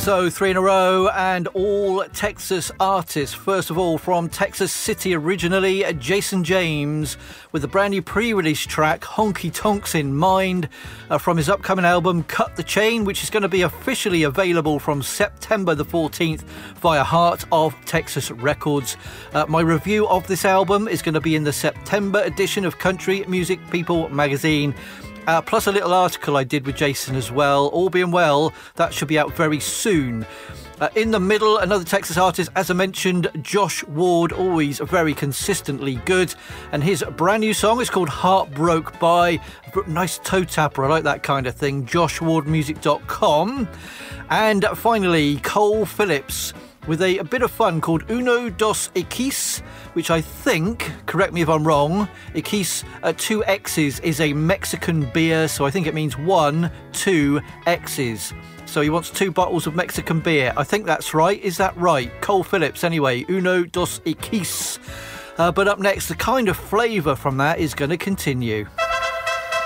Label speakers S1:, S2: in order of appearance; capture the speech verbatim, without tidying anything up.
S1: So three in a row and all Texas artists. First of all, from Texas City originally, Jason James with the brand new pre-release track Honky Tonks in Mind uh, from his upcoming album Cut the Chain, which is going to be officially available from September the fourteenth via Heart of Texas Records. Uh, my review of this album is going to be in the September edition of Country Music People magazine. Uh, plus a little article I did with Jason as well. All being well, that should be out very soon. Uh, in the middle, another Texas artist, as I mentioned, Josh Ward, always very consistently good. And his brand new song is called Heartbroke By. Nice toe tapper, I like that kind of thing. josh ward music dot com. And finally, Cole Phillips with a, a bit of fun called Uno Dos Equis, which I think, correct me if I'm wrong, Equis, uh, two X's, is a Mexican beer, so I think it means one, two X's. So he wants two bottles of Mexican beer. I think that's right. Is that right? Cole Phillips, anyway, Uno Dos Equis. Uh, but up next, the kind of flavour from that is going to continue.